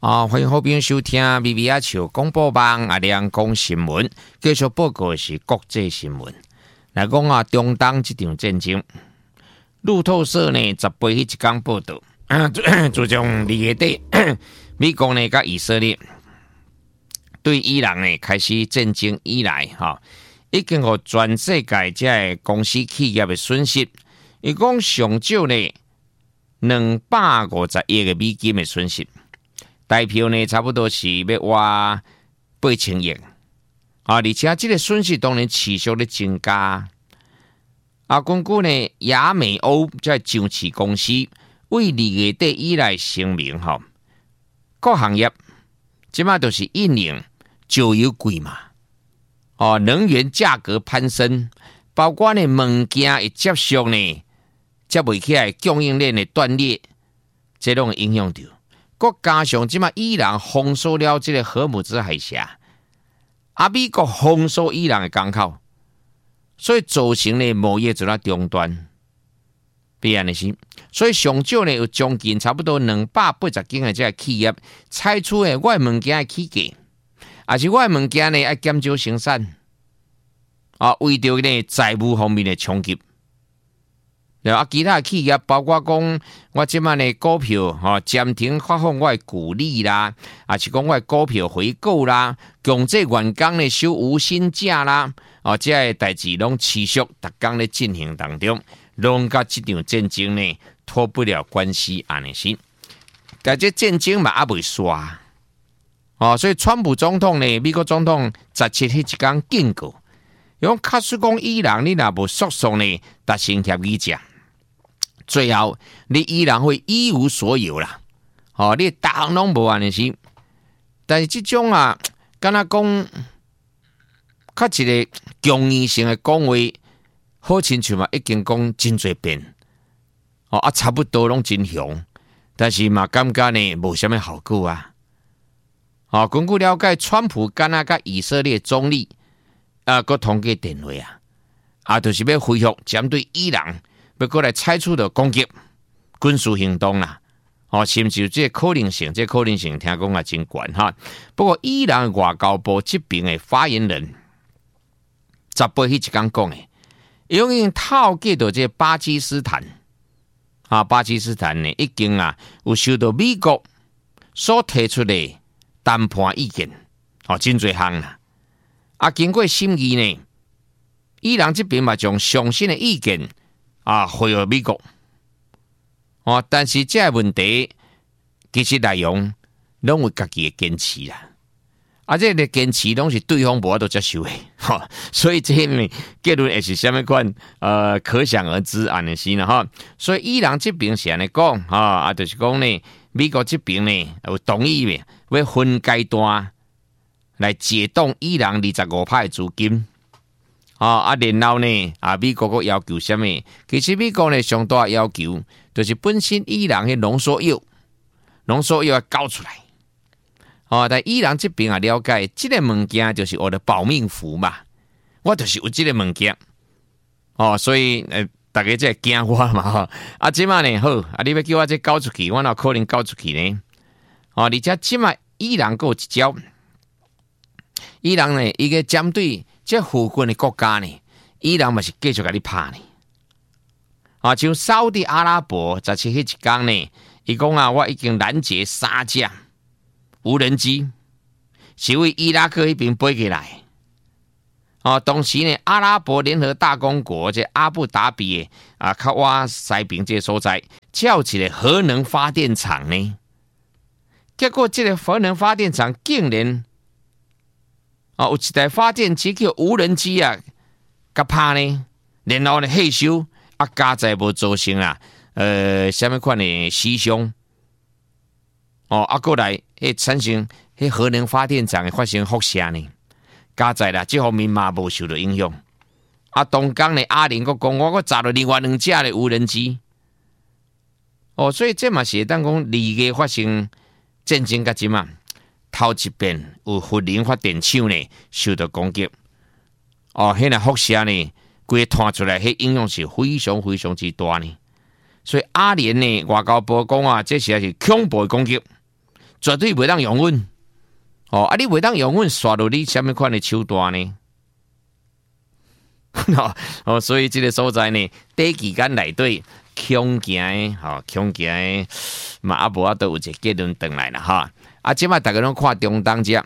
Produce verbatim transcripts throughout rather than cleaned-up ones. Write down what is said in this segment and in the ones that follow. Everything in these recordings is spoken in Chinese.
啊，欢迎好朋友收听 B B 阿笑广播网阿亮讲新闻，继续报告的是国际新闻。来讲啊，中东这场战争，路透社呢十八日一天报道，自从二月底，美国呢甲以色列对伊朗呢开始战争以来，哈，已经互全世界这公司企业的损失，伊讲上少呢两百五十亿的美金的损失。代票呢，差不多是要花八千亿啊！而且这个损失当然持续的增加。啊，根据呢亚美欧在上市公司为二月底以来声明，哈，各行业即马都是因应石油贵嘛，哦，能源价格攀升，包括呢物件会接续呢接袂起来，供应链的断裂，这种影响到。佮加上即马伊朗封锁了这个荷姆兹海峡，啊，美国封锁伊朗的港口，所以造成呢贸易做了中断，必然的是。所以上少呢有将近差不多两百八十间的这个企业采取的我的物件的起价，也是我的物件呢要减少生产，啊，为着呢财务方面的冲击。啊，其他企业包括讲，我即摆呢股票吼暂停发放我的股利啦，啊是讲我的股票回购啦，强制员工呢收无薪假啦，哦，这些代志拢持续逐工咧进行当中，拢甲这场战争呢脱不了关系安尼是。但这战争嘛还未煞，哦，所以川普总统呢，美国总统十七日一天警告，用卡斯讲伊朗你若无速速呢达成协议者。最后，你依然会一无所有啦。哦，你大项拢无安尼是，但是这种啊，敢若讲较一个强硬性的讲话，好亲像嘛已经讲真侪遍，哦啊，差不多拢真雄，但是嘛感觉呢无啥物效果啊。哦，根据了解，川普敢若甲以色列总理啊，佮通过电话啊，啊，就是要恢复针对伊朗。要过来采取的攻击军事行动啦，哦，甚至这可能性，这可能性听讲也真悬哈。不过，伊朗外交部这边的发言人十八日一天讲的，已经透过到这巴基斯坦啊，巴基斯坦呢已经啊有受到美国所提出的谈判意见，哦，真侪项啦。啊，经过审议呢，伊朗这边嘛将上新的意见。啊，回予美国哦，但是这个问题其实内容拢有家己的坚持啦，啊，这个坚持拢是对方无法度接受的，哈、哦，所以这个结论也是什么款？呃，可想而知安尼是啦，哈。所以伊朗这边是安尼讲，哈啊，就是讲呢，美国这边呢有同意的，要分阶段来解冻伊朗二十五派资金。啊啊，然后呢，啊，美国个要求什么？其实美国呢上大要求，就是本身伊朗的浓缩铀，浓缩铀要交出来。哦，但伊朗这边啊了解，这个物件就是我的保命符嘛，我就是有这个物件。哦，所以呃，大家在惊我嘛哈。啊，即马呢好，啊，你要叫我这交出去，我哪可能交出去呢？哦，而且即马伊朗有一招，伊朗呢伊个针对。这附近的国家呢，伊朗嘛是继续甲你拍呢。啊，像沙特阿拉伯十七日一天呢，伊讲啊，我已经拦截三架无人机，是为伊拉克那边飞过来。啊，同时呢，阿拉伯联合大公国这阿布达比的啊，较我西边这所在，叫起来核能发电厂呢。结果这个核能发电厂竟然。啊，有一台发电机叫无人机啊，甲拍呢，然后呢害羞啊，加载无造成啊，呃，什么款的死伤？哦，啊，过来会产生迄核能发电厂会发生辐射呢，加载啦，这方面嘛无受到影响。啊，东港的阿联国讲，我我砸了另外两架的无人机。哦，所以这嘛是当讲二月发生战争甲即嘛。头一遍有核能发电厂呢受到攻击，哦，迄个辐射呢，规摊出来，迄影响是非常非常之大呢。所以阿联呢外交部讲啊，这实在是恐怖的攻击， 绝对袂当用阮。哦，啊，你袂当用阮刷到你什么款的手段呢？哦，所以这个所在呢，短期间内底恐惊的，吼，恐惊的，嘛啊无啊都有一个结论回来啦，哈。啊，即摆大家拢看中东只，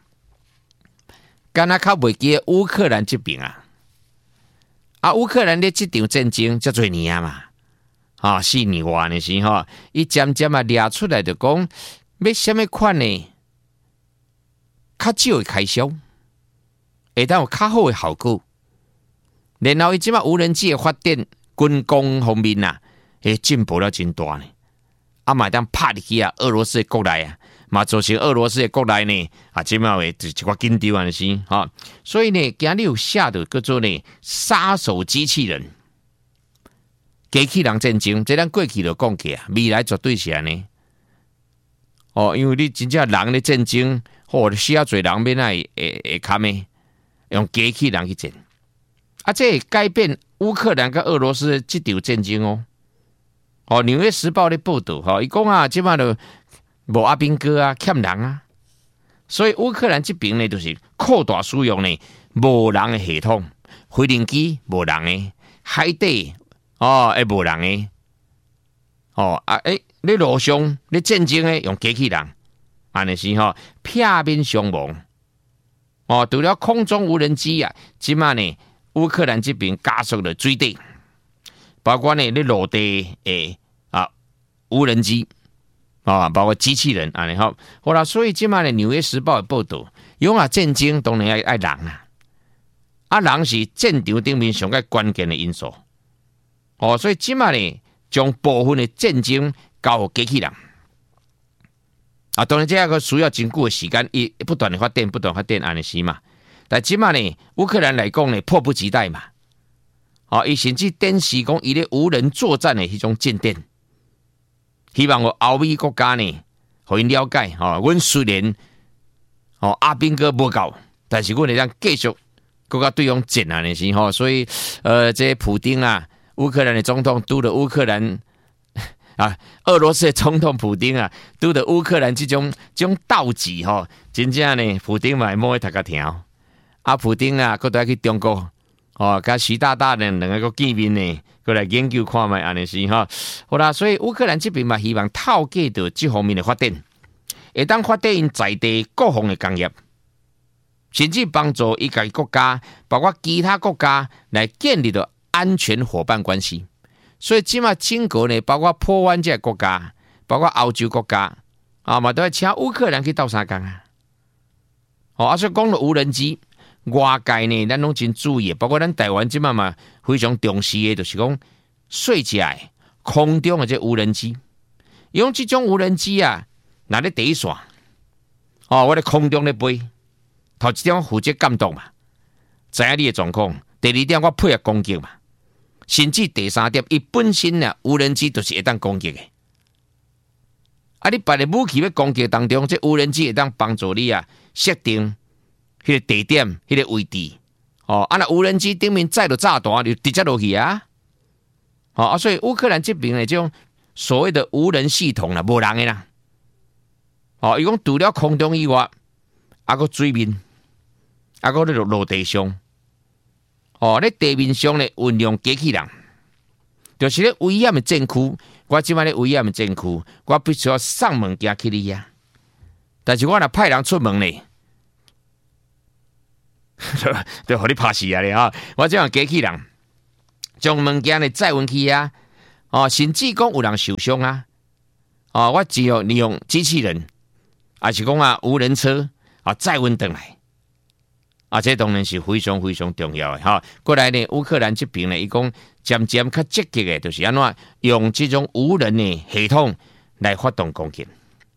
敢若较袂记乌克兰这边啊，啊，乌克兰咧这场战争遮侪年啊嘛，啊，四年外的时吼，伊渐渐啊掠出来就讲要什么款呢？较少的开销，会当有较好的效果。然后伊即摆无人机的发展，军工方面呐、啊，诶进步了真大呢。啊，嘛当拍入去啊，俄罗斯的国内啊，嘛造成俄罗斯的国内呢，啊，即摆会一寡紧张安尼是哈。所以呢，今日有写到叫做呢杀手机器人、机器人战争，这咱过去就讲过啊，未来绝对是安尼。哦，因为你真正人的战争，或者需要侪人免来会会砍的，用机器人去战。啊，这改变乌克兰跟俄罗斯这场战争哦。哦，《纽约时报》咧报道，吼，伊讲啊，即摆就无阿兵哥啊，欠人啊，所以乌克兰这边呢，就是扩大使用呢无人的系统，飞行机无人的，海底哦，诶无人的，哦啊，诶，你路上你战争呢用机器人，安尼是吼，片面伤亡。哦，除了空中无人机啊，即摆呢。乌克兰这边加速了水底，包括呢，你陆地诶啊无人机啊，包括机器人啊，然后好啦，所以今麦呢，《纽约时报》的报道，用啊战争当然要爱人啊，啊人是战场顶面上个关键的因素。哦，所以今麦呢，将部分的战争交给机器人。啊，当然这个需要真久的时间，伊不断的发展，不断发展安尼是嘛。但即马呢，乌克兰来讲呢，迫不及待嘛。哦，伊甚至展示讲伊咧无人作战的迄种舰艇，希望我欧美国家呢，互因了解。哦，阮虽然哦阿兵哥无够，但是阮会当继续国家对方战啊，是吼。所以呃，这普丁啊，乌克兰的总统拄着乌克兰啊，俄罗斯的总统普丁啊，拄着乌克兰这种这种斗志吼，真正呢，普丁嘛摸一头壳疼。啊，普丁啊，佮来去中国，哦，甲习大大呢两个个见面呢，佮来研究看卖安尼是哈。好啦，所以乌克兰这边嘛，希望透过到这方面的发展，会当发展因在地各方的工业，甚至帮助一个国家，包括其他国家来建立到安全伙伴关系。所以，即马整个呢，包括波湾这个国家，包括欧洲国家，啊嘛都要请乌克兰去斗相共啊。哦，啊，所以讲到无人机。外界呢，咱拢真注意，包括咱台湾即嘛嘛非常重视的，就是讲细只的空中的这无人机，用这种无人机啊，拿咧第一线，哦，我咧空中咧飞，头一点负责监督嘛，知影你的状况；第二点我配合攻击嘛，甚至第三点，伊本身呢无人机就是会当攻击的。啊，你别的武器要攻击当中，这无人机会当帮助你啊设定。迄个地点，迄、那个位置，哦，啊那无人机顶面载着炸弹就直接落去啊，哦啊，所以乌克兰这边的这种所谓的无人系统啦，无人的啦，哦，伊讲除了空中以外，啊个水面，啊个咧陆地上，哦，咧地面上咧运用机器人，就是咧危险的战区，我即摆咧危险的战区，我必须要上门行去你啊，但是我若派人出门咧。就互你拍死啊！咧哈，我这样机器人将物件咧载运去啊，哦，甚至讲有人受伤啊，哦，我只有利用机器人，还是讲啊无人车啊载运回来，啊，这当然是非常非常重要的哈。过来呢，乌克兰这边呢，伊讲渐渐较积极的，就是安怎用这种无人的系统来发动攻击。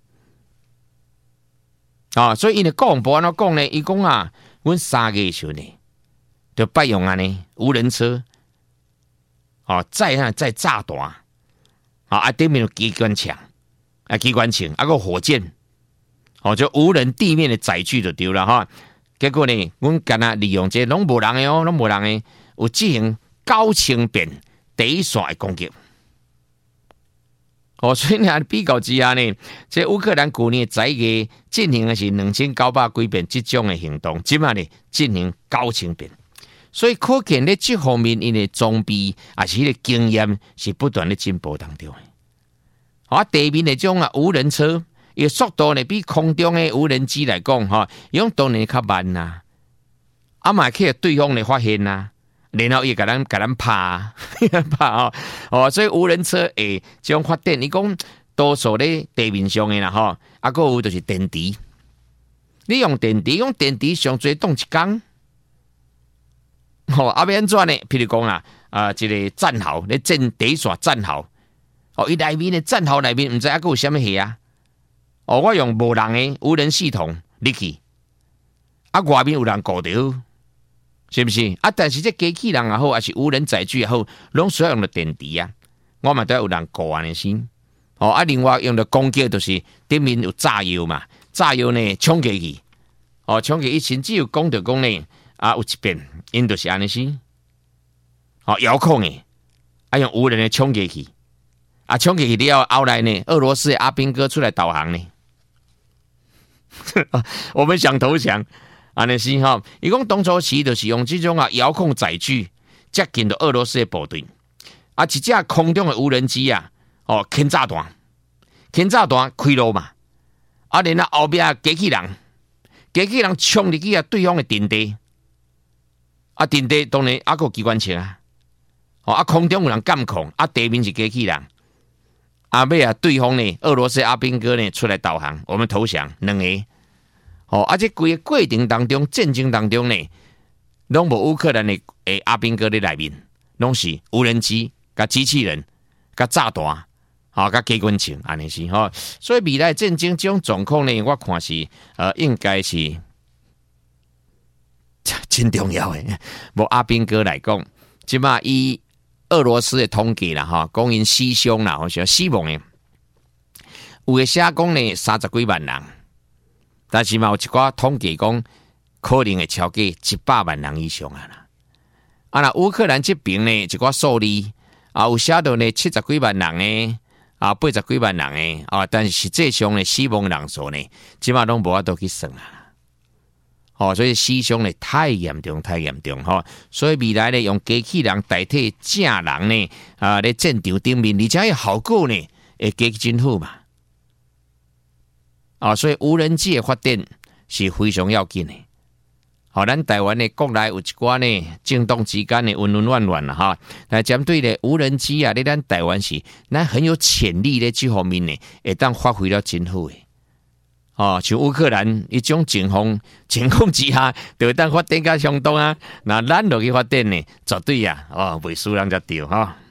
啊，所以伊的国防部安怎讲呢？伊讲啊。阮三个时候呢，就摆用安尼无人车，哦，载啊载炸弹，啊啊对面有机关枪，啊机关枪，啊个火箭，哦就无人地面的载具就对了哈。结果呢，阮干那利用这拢无人的哦，拢无人的，有进行高清辨第一线的攻击。 哦，所以呢，比较之下呢，这乌克兰去年十一月进行的是两千九百几遍这种的行动，即马呢进行九千遍，所以可见咧这方面因的装备也是迄个经验是不断的进步当中的。啊，地面的种啊无人车，伊速度呢比空中的无人机来讲，哈，用当然较慢呐，啊嘛去对方的发现呐。然后伊甲咱甲咱拍，拍哦哦，所以无人车诶，这种发电，伊讲多数咧地面上的啦吼，啊个有就是电池，你用电池，用电池上最动一工，吼、哦，啊要安怎呢？譬如讲啊，啊一个战壕咧建第一线战壕，哦，伊内面的战壕内面毋知啊个有啥物嘢啊？哦，我用无人的无人系统入去，啊外面有人顾着。是不是啊？但是这机器人也好，还是无人载具也好，拢需要用到电池啊。我嘛都要有人顾安尼先。哦啊，另外用到攻击就是顶面有炸药嘛，炸药呢冲击去。哦，冲击以前只有讲到讲呢啊，有一遍因就是安尼先。哦，遥控的啊，用无人的冲击去啊，冲击去了后来呢，俄罗斯的阿兵哥出来导航呢。我们想投降。安尼是吼，伊讲当初时就是用这种啊遥控载具接近到俄罗斯的部队，啊一架空中的无人机啊，哦轻炸弹，轻炸弹开路嘛，啊然后后边机器人，机器人冲入去啊对方的阵地，啊阵地当然还有机关枪啊，哦啊空中有人监控，啊地面是机器人，啊尾啊对方呢俄罗斯阿兵哥呢出来导航，我们投降两个。哦，而且规个过程当中，战争当中呢，拢无乌克兰的诶阿兵哥咧内面，拢是无人机、甲机器人、甲炸弹，好、哦、甲机关枪，安尼是吼、哦。所以未来战争这种状况呢，我看是呃应该是真重要诶。无阿兵哥来讲，即马以俄罗斯的统计啦，哈，讲因死伤啦，或是死亡诶，有诶写讲呢三十几万人。但是嘛，有一寡统计讲，可能会超过一百万人以上啊啦。啊，那乌克兰这边呢，一寡数字啊，有写到呢七十几万人呢，啊八十几万人呢，啊，但是实际上呢，死亡人数呢，即马拢无法度去算啊。哦，所以死伤呢太严重，太严重吼、哦。所以未来呢，用机器人代替正人呢，啊，咧战场顶面，而且效果呢，会加真好嘛。啊、哦，所以无人机的发展是非常要紧的。好、哦，咱台湾的国内有一寡呢，政党之间的温温乱乱啦哈。那针对的无人机啊，咧咱台湾是咱很有潜力的这方面呢，会当发挥了真好的。哦，像乌克兰一种情况情况之下，就当发展甲相当啊。那咱落去发展呢，绝对啊，哦，袂输人家掉哈。